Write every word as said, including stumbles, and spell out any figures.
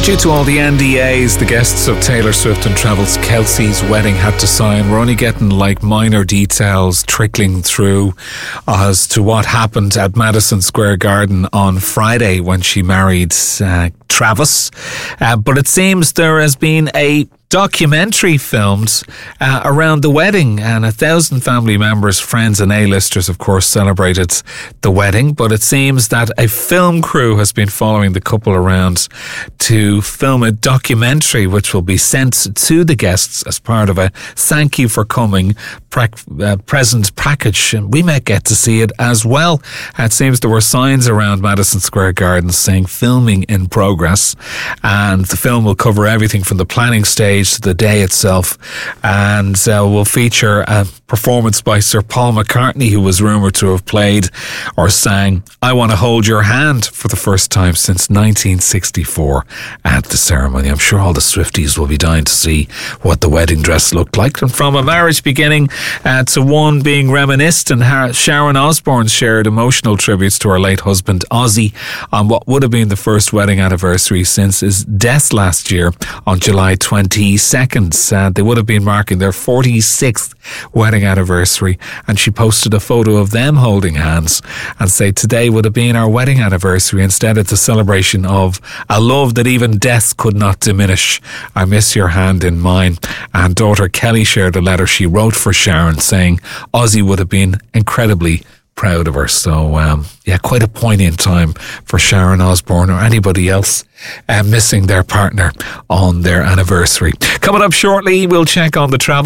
Due to all the N D As the guests of Taylor Swift and Travis Kelce's wedding had to sign, we're only getting like minor details trickling through as to what happened at Madison Square Garden on Friday when she married uh, Travis. Uh, but it seems there has been a documentary filmed uh, around the wedding, and a thousand family members, friends and A-listers of course celebrated the wedding. But it seems that a film crew has been following the couple around to film a documentary which will be sent to the guests as part of a thank you for coming pre- uh, present package, and we might get to see it as well. It seems there were signs around Madison Square Garden saying filming in progress, and the film will cover everything from the planning stage to the day itself, and uh, will feature a performance by Sir Paul McCartney, who was rumoured to have played or sang I Want to Hold Your Hand for the first time since nineteen sixty-four at the ceremony. I'm sure all the Swifties will be dying to see what the wedding dress looked like. And from a marriage beginning uh, to one being reminisced, and Har- Sharon Osbourne shared emotional tributes to her late husband Ozzy on what would have been the first wedding anniversary since his death last year on July twenty-second. Uh, they would have been marking their forty-sixth wedding anniversary, and she posted a photo of them holding hands and said, today would have been our wedding anniversary. Instead, it's a celebration of a love that even death could not diminish. I miss your hand in mine. And daughter Kelly shared a letter she wrote for Sharon saying Ozzy would have been incredibly proud of her. So um, yeah, quite a poignant time for Sharon Osbourne or anybody else uh, missing their partner on their anniversary. Coming up shortly, we'll check on the travel